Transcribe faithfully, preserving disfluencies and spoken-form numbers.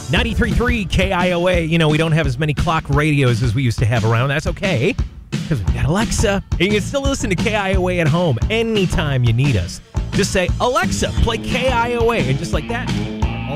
ninety-three point three K I O A. You know, we don't have as many clock radios as we used to have around. That's okay, because we've got Alexa. And you can still listen to K I O A at home anytime you need us. Just say, Alexa, play K I O A. And just like that,